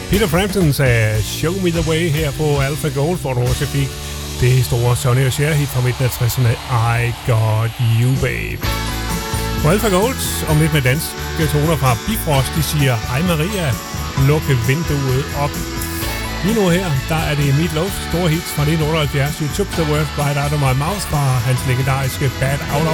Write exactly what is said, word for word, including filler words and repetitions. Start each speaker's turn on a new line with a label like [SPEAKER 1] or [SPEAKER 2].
[SPEAKER 1] Peter Frampton sagde Show Me The Way her på Alpha Gold, hvor du også fik det store Sonny og Cher hit fra midten af tresserne, I Got You Babe. På Alpha Gold, om lidt med danske toner fra Bifrost, de siger hej Maria, lukke vinduet op. Lige nu her, der er det Meat Loaf store hits fra nitten otteoghalvfjerds, You Took The Word Right Out of My Mouth fra hans legendariske Bad Out of